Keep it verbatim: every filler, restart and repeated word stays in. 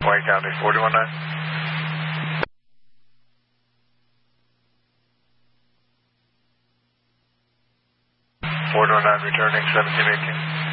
Wayne County, forty one nine. forty one nine returning, seventeen eighteen.